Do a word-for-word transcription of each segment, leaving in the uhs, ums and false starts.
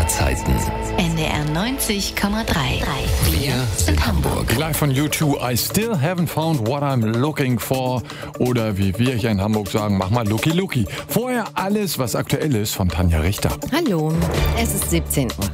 Zeiten. N D R neunzig Komma drei. Wir sind Hamburg. Live von U zwei, I still haven't found what I'm looking for. Oder wie wir hier in Hamburg sagen, mach mal Looky Looky. Vorher alles, was aktuell ist, von Tanja Richter. Hallo, es ist siebzehn Uhr.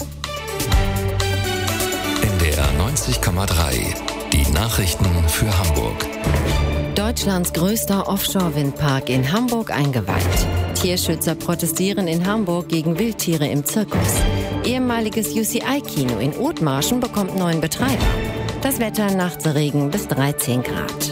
N D R neunzig Komma drei. Die Nachrichten für Hamburg. Deutschlands größter Offshore-Windpark in Hamburg eingeweiht. Tierschützer protestieren in Hamburg gegen Wildtiere im Zirkus. Ehemaliges U C I-Kino in Othmarschen bekommt neuen Betreiber. Das Wetter nachts Regen bis dreizehn Grad.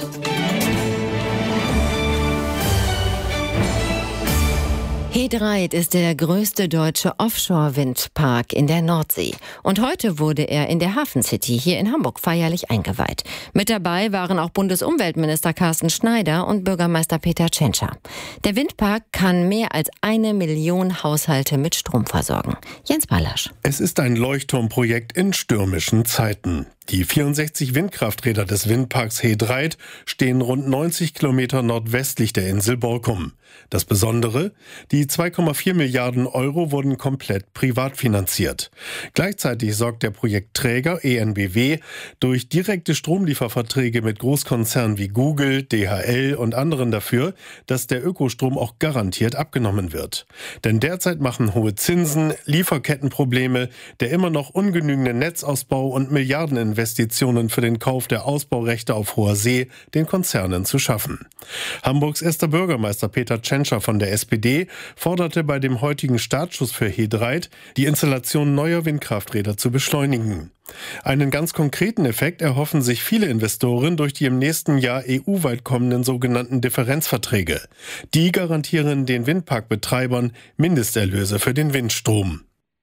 He Dreiht ist der größte deutsche Offshore-Windpark in der Nordsee. Und heute wurde er in der Hafen City hier in Hamburg feierlich eingeweiht. Mit dabei waren auch Bundesumweltminister Carsten Schneider und Bürgermeister Peter Tschentscher. Der Windpark kann mehr als eine Million Haushalte mit Strom versorgen. Jens Ballasch. Es ist ein Leuchtturmprojekt in stürmischen Zeiten. Die vierundsechzig Windkrafträder des Windparks He Dreiht stehen rund neunzig Kilometer nordwestlich der Insel Borkum. Das Besondere? Die zwei Komma vier Milliarden Euro wurden komplett privat finanziert. Gleichzeitig sorgt der Projektträger E N B W durch direkte Stromlieferverträge mit Großkonzernen wie Google, D H L und anderen dafür, dass der Ökostrom auch garantiert abgenommen wird. Denn derzeit machen hohe Zinsen, Lieferkettenprobleme, der immer noch ungenügende Netzausbau und Milliarden Investitionen für den Kauf der Ausbaurechte auf hoher See den Konzernen zu schaffen. Hamburgs erster Bürgermeister Peter Tschentscher von der S P D forderte bei dem heutigen Startschuss für He Dreiht, die Installation neuer Windkrafträder zu beschleunigen. Einen ganz konkreten Effekt erhoffen sich viele Investoren durch die im nächsten Jahr E U-weit kommenden sogenannten Differenzverträge. Die garantieren den Windparkbetreibern Mindesterlöse für den Windstrom.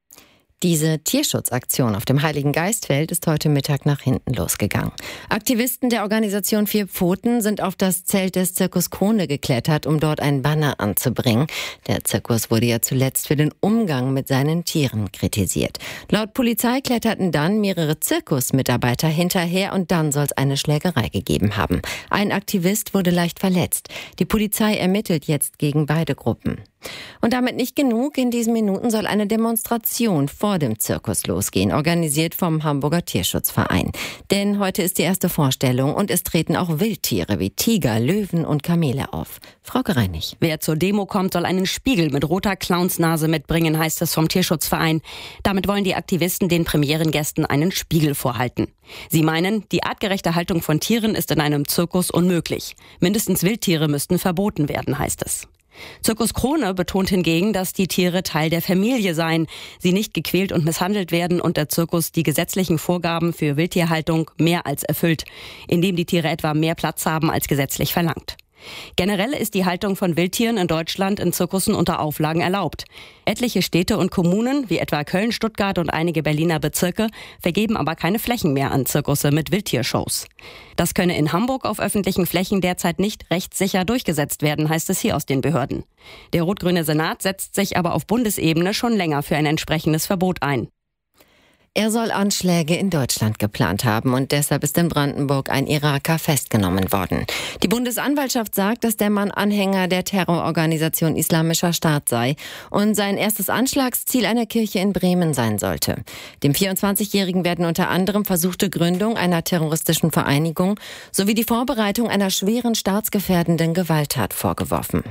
Diese Tierschutzaktion auf dem Heiligen Geistfeld ist heute Mittag nach hinten losgegangen. Aktivisten der Organisation Vier Pfoten sind auf das Zelt des Zirkus Krone geklettert, um dort einen Banner anzubringen. Der Zirkus wurde ja zuletzt für den Umgang mit seinen Tieren kritisiert. Laut Polizei kletterten dann mehrere Zirkusmitarbeiter hinterher und dann soll es eine Schlägerei gegeben haben. Ein Aktivist wurde leicht verletzt. Die Polizei ermittelt jetzt gegen beide Gruppen. Und damit nicht genug. In diesen Minuten soll eine Demonstration vor dem Zirkus losgehen, organisiert vom Hamburger Tierschutzverein. Denn heute ist die erste Vorstellung und es treten auch Wildtiere wie Tiger, Löwen und Kamele auf. Frau Gereinig. Wer zur Demo kommt, soll einen Spiegel mit roter Clownsnase mitbringen, heißt es vom Tierschutzverein. Damit wollen die Aktivisten den Premierengästen einen Spiegel vorhalten. Sie meinen, die artgerechte Haltung von Tieren ist in einem Zirkus unmöglich. Mindestens Wildtiere müssten verboten werden, heißt es. Zirkus Krone betont hingegen, dass die Tiere Teil der Familie seien, sie nicht gequält und misshandelt werden und der Zirkus die gesetzlichen Vorgaben für Wildtierhaltung mehr als erfüllt, indem die Tiere etwa mehr Platz haben als gesetzlich verlangt. Generell ist die Haltung von Wildtieren in Deutschland in Zirkussen unter Auflagen erlaubt. Etliche Städte und Kommunen, wie etwa Köln, Stuttgart und einige Berliner Bezirke, vergeben aber keine Flächen mehr an Zirkusse mit Wildtiershows. Das könne in Hamburg auf öffentlichen Flächen derzeit nicht rechtssicher durchgesetzt werden, heißt es hier aus den Behörden. Der rot-grüne Senat setzt sich aber auf Bundesebene schon länger für ein entsprechendes Verbot ein. Er soll Anschläge in Deutschland geplant haben und deshalb ist in Brandenburg ein Iraker festgenommen worden. Die Bundesanwaltschaft sagt, dass der Mann Anhänger der Terrororganisation Islamischer Staat sei und sein erstes Anschlagsziel eine Kirche in Bremen sein sollte. Dem vierundzwanzigjährigen werden unter anderem versuchte Gründung einer terroristischen Vereinigung sowie die Vorbereitung einer schweren staatsgefährdenden Gewalttat vorgeworfen.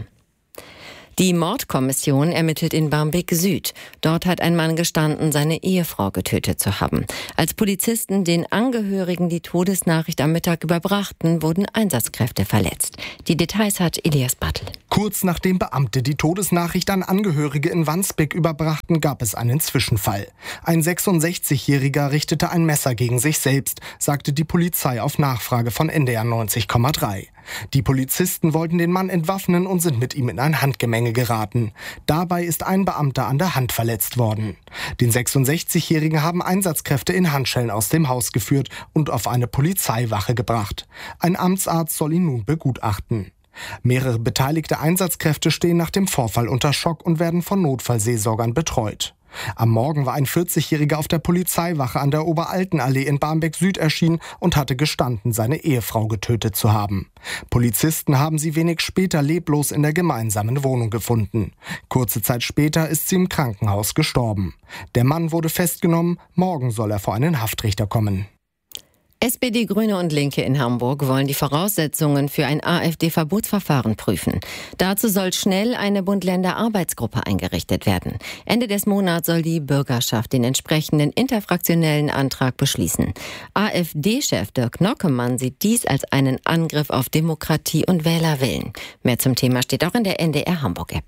Die Mordkommission ermittelt in Barmbek Süd. Dort hat ein Mann gestanden, seine Ehefrau getötet zu haben. Als Polizisten den Angehörigen die Todesnachricht am Mittag überbrachten, wurden Einsatzkräfte verletzt. Die Details hat Elias Bartel. Kurz nachdem Beamte die Todesnachricht an Angehörige in Wandsbek überbrachten, gab es einen Zwischenfall. Ein sechsundsechzigjähriger richtete ein Messer gegen sich selbst, sagte die Polizei auf Nachfrage von N D R neunzig Komma drei. Die Polizisten wollten den Mann entwaffnen und sind mit ihm in ein Handgemenge geraten. Dabei ist ein Beamter an der Hand verletzt worden. Den sechsundsechzigjährigen haben Einsatzkräfte in Handschellen aus dem Haus geführt und auf eine Polizeiwache gebracht. Ein Amtsarzt soll ihn nun begutachten. Mehrere beteiligte Einsatzkräfte stehen nach dem Vorfall unter Schock und werden von Notfallseelsorgern betreut. Am Morgen war ein vierzigjähriger auf der Polizeiwache an der Oberaltenallee in Barmbek-Süd erschienen und hatte gestanden, seine Ehefrau getötet zu haben. Polizisten haben sie wenig später leblos in der gemeinsamen Wohnung gefunden. Kurze Zeit später ist sie im Krankenhaus gestorben. Der Mann wurde festgenommen, morgen soll er vor einen Haftrichter kommen. S P D, Grüne und Linke in Hamburg wollen die Voraussetzungen für ein AfD-Verbotsverfahren prüfen. Dazu soll schnell eine Bund-Länder-Arbeitsgruppe eingerichtet werden. Ende des Monats soll die Bürgerschaft den entsprechenden interfraktionellen Antrag beschließen. AfD-Chef Dirk Nockemann sieht dies als einen Angriff auf Demokratie und Wählerwillen. Mehr zum Thema steht auch in der N D R Hamburg-App.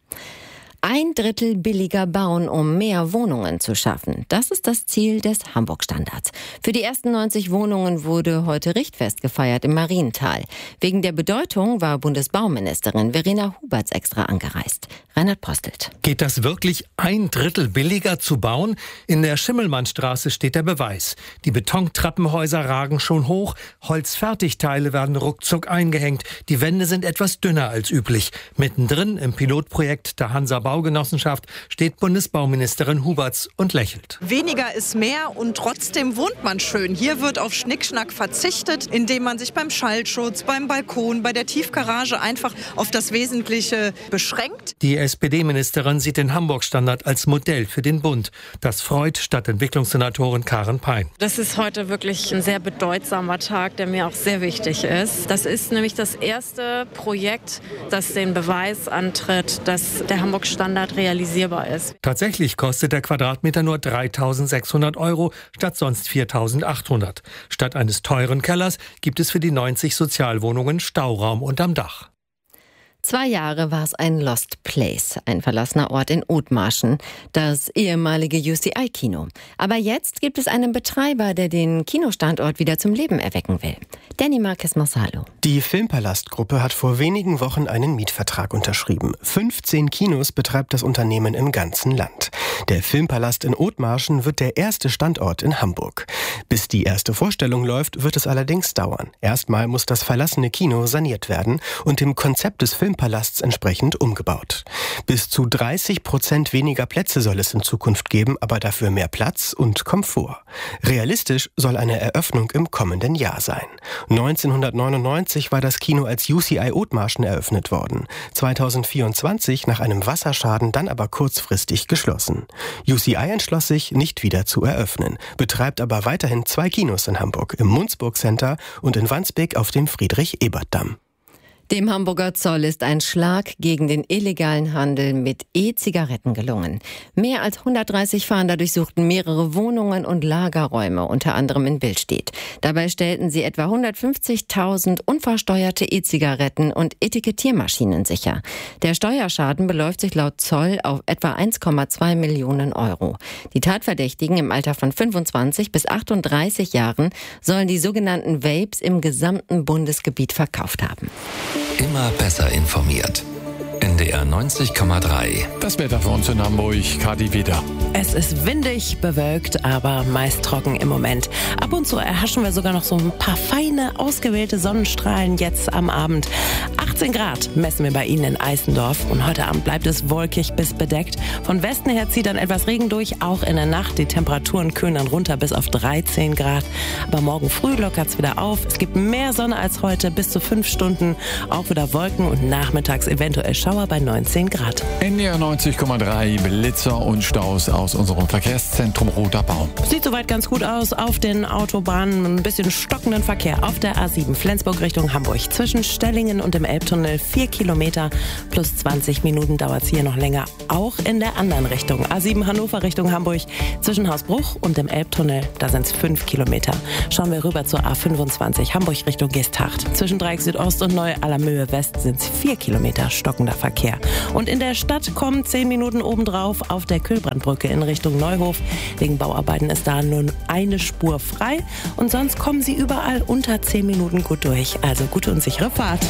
Ein Drittel billiger bauen, um mehr Wohnungen zu schaffen. Das ist das Ziel des Hamburg-Standards. Für die ersten neunzig Wohnungen wurde heute Richtfest gefeiert im Mariental. Wegen der Bedeutung war Bundesbauministerin Verena Huberts extra angereist. Reinhard Postelt. Geht das wirklich ein Drittel billiger zu bauen? In der Schimmelmannstraße steht der Beweis. Die Betontreppenhäuser ragen schon hoch, Holzfertigteile werden ruckzuck eingehängt, die Wände sind etwas dünner als üblich. Mittendrin im Pilotprojekt der Hansa Baugenossenschaft steht Bundesbauministerin Huberts und lächelt. Weniger ist mehr und trotzdem wohnt man schön. Hier wird auf Schnickschnack verzichtet, indem man sich beim Schallschutz, beim Balkon, bei der Tiefgarage einfach auf das Wesentliche beschränkt. Die S P D-Ministerin sieht den Hamburg-Standard als Modell für den Bund. Das freut Stadtentwicklungssenatorin Karen Pein. Das ist heute wirklich ein sehr bedeutsamer Tag, der mir auch sehr wichtig ist. Das ist nämlich das erste Projekt, das den Beweis antritt, dass der Hamburg-Standard realisierbar ist. Tatsächlich kostet der Quadratmeter nur dreitausendsechshundert Euro statt sonst viertausendachthundert. Statt eines teuren Kellers gibt es für die neunzig Sozialwohnungen Stauraum unterm Dach. Zwei Jahre war es ein Lost Place, ein verlassener Ort in Othmarschen, das ehemalige U C I-Kino. Aber jetzt gibt es einen Betreiber, der den Kinostandort wieder zum Leben erwecken will. Danny Marquez Marsalo. Die Filmpalast-Gruppe hat vor wenigen Wochen einen Mietvertrag unterschrieben. fünfzehn Kinos betreibt das Unternehmen im ganzen Land. Der Filmpalast in Othmarschen wird der erste Standort in Hamburg. Bis die erste Vorstellung läuft, wird es allerdings dauern. Erstmal muss das verlassene Kino saniert werden und dem Konzept des Filmpalasts entsprechend umgebaut. Bis zu dreißig Prozent weniger Plätze soll es in Zukunft geben, aber dafür mehr Platz und Komfort. Realistisch soll eine Eröffnung im kommenden Jahr sein. neunzehnhundertneunundneunzig war das Kino als U C I Othmarschen eröffnet worden. zweitausendvierundzwanzig nach einem Wasserschaden dann aber kurzfristig geschlossen. U C I entschloss sich, nicht wieder zu eröffnen, betreibt aber weiterhin zwei Kinos in Hamburg, im Munzburg Center und in Wandsbek auf dem Friedrich-Ebert-Damm. Dem Hamburger Zoll ist ein Schlag gegen den illegalen Handel mit E-Zigaretten gelungen. Mehr als hundertdreißig Fahnder durchsuchten mehrere Wohnungen und Lagerräume, unter anderem in Billstedt. Dabei stellten sie etwa hundertfünfzigtausend unversteuerte E-Zigaretten und Etikettiermaschinen sicher. Der Steuerschaden beläuft sich laut Zoll auf etwa eins Komma zwei Millionen Euro. Die Tatverdächtigen im Alter von fünfundzwanzig bis achtunddreißig Jahren sollen die sogenannten Vapes im gesamten Bundesgebiet verkauft haben. Immer besser informiert. N D R neunzig Komma drei. Das Wetter für uns in Hamburg, Kadi Wieder. Es ist windig, bewölkt, aber meist trocken im Moment. Ab und zu erhaschen wir sogar noch so ein paar feine, ausgewählte Sonnenstrahlen jetzt am Abend. achtzehn Grad messen wir bei Ihnen in Eisendorf und heute Abend bleibt es wolkig bis bedeckt. Von Westen her zieht dann etwas Regen durch, auch in der Nacht. Die Temperaturen kühlen dann runter bis auf dreizehn Grad. Aber morgen früh lockert es wieder auf. Es gibt mehr Sonne als heute, bis zu fünf Stunden. Auch wieder Wolken und nachmittags eventuell Schauer bei neunzehn Grad. N D R neunzig Komma drei, Blitzer und Staus aus unserem Verkehrszentrum Roter Baum. Sieht soweit ganz gut aus. Auf den Autobahnen ein bisschen stockenden Verkehr. Auf der A sieben Flensburg Richtung Hamburg. Zwischen Stellingen und dem Elbtunnel vier Kilometer. Plus zwanzig Minuten dauert es hier noch länger. Auch in der anderen Richtung. A sieben Hannover Richtung Hamburg. Zwischen Hausbruch und dem Elbtunnel. Da sind es fünf Kilometer. Schauen wir rüber zur A fünfundzwanzig Hamburg Richtung Geesthacht. Zwischen Dreieck Südost und Neu-Allermöhe West sind es vier Kilometer stockender Verkehr. Und in der Stadt kommen zehn Minuten obendrauf auf der Kühlbrandbrücke in Richtung Neuhof. Wegen Bauarbeiten ist da nur eine Spur frei. Und sonst kommen sie überall unter zehn Minuten gut durch. Also gute und sichere Fahrt.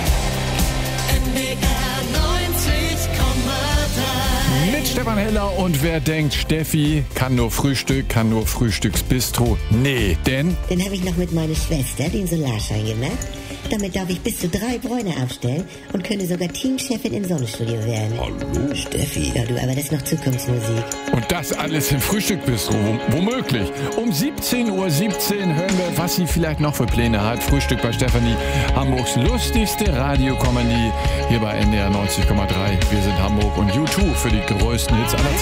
Mit Stefan Heller und wer denkt, Steffi kann nur Frühstück, kann nur Frühstücksbistro. Nee, denn... Den habe ich noch mit meiner Schwester, den Solarschein gemacht. Damit darf ich bis zu drei Bräune abstellen und könnte sogar Teamchefin im Sonnenstudio werden. Hallo? Steffi. Ja, du, aber das ist noch Zukunftsmusik. Und das alles im Frühstückbistro, womöglich. Um siebzehn Uhr siebzehn hören wir, was sie vielleicht noch für Pläne hat. Frühstück bei Stefanie, Hamburgs lustigste Radiokomödie hier bei N D R neunzig Komma drei. Wir sind Hamburg und U zwei für die größten Hits aller Zeiten.